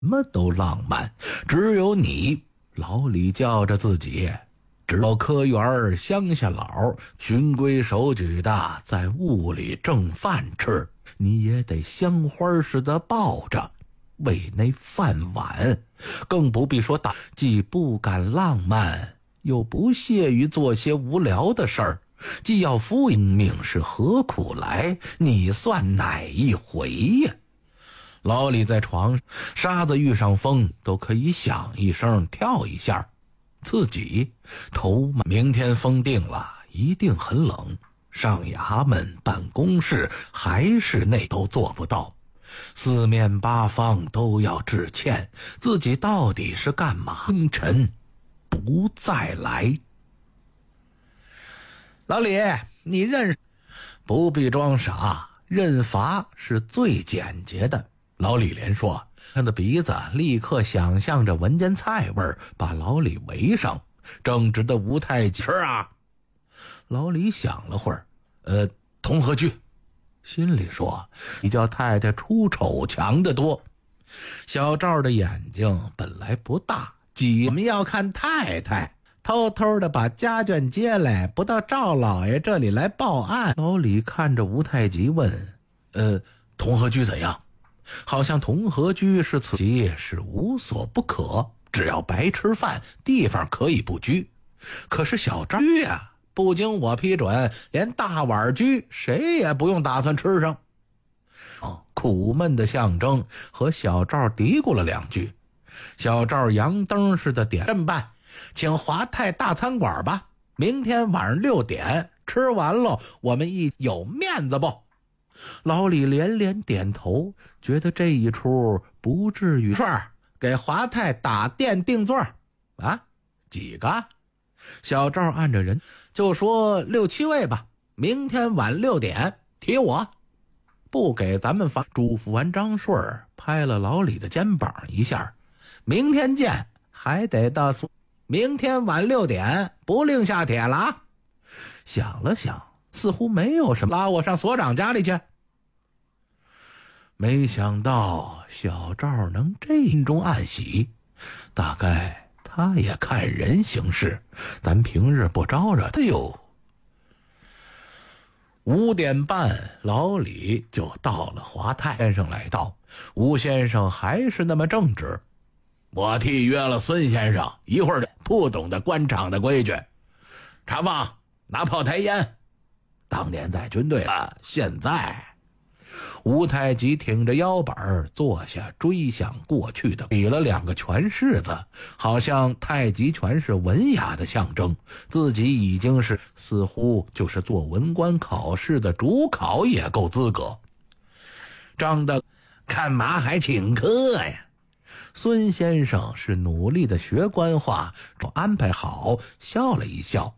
么都浪漫，只有你。老李叫着自己，直到科员乡下佬循规守矩的在屋里挣饭吃，你也得香花似的抱着喂那饭碗，更不必说打，既不敢浪漫，又不屑于做些无聊的事儿，既要服命是何苦来？你算哪一回呀？老李在床上，沙子遇上风都可以响一声跳一下，自己头明天风定了，一定很冷，上衙门办公室还是那都做不到，四面八方都要致歉，自己到底是干嘛？清晨不再来。老李，你认识？不必装傻，认罚是最简洁的。老李连说，他的鼻子立刻想象着闻见菜味儿，把老李围上。正直的吴太急吃啊！老李想了会儿，同和居，心里说，比叫太太出丑强得多。小赵的眼睛本来不大，我们要看太太，偷偷的把家眷接来，不到赵老爷这里来报案。老李看着吴太极问，同和居怎样？好像同和居是自己是无所不可，只要白吃饭，地方可以不居。可是小赵居啊，不经我批准，连大碗居谁也不用打算吃上。苦闷的象征和小赵嘀咕了两句。小赵扬灯似的点，这么办，请华泰大餐馆吧，明天晚上6点吃完了，我们有面子不？老李连连点头，觉得这一出不至于。给华泰打店定座啊？几个？小赵按着人就说6、7位吧，明天晚6点提我，不给咱们罚。嘱咐完张顺，拍了老李的肩膀一下，明天见，还得到明天晚6点，不另下帖了啊。想了想，似乎没有什么，拉我上所长家里去。没想到小赵能这心中暗喜，大概他也看人行事，咱平日不招惹他哟。5点半，老李就到了华泰。先生来到，吴先生还是那么正直。我替约了孙先生，一会儿不懂得官场的规矩。茶放，拿炮台烟。当年在军队啊，现在。吴太极挺着腰板坐下，追想过去的，比了2个拳式子，好像太极拳是文雅的象征，自己已经是似乎就是做文官考试的主考也够资格。张的干嘛还请客呀？孙先生是努力的学官话，安排好，笑了一笑。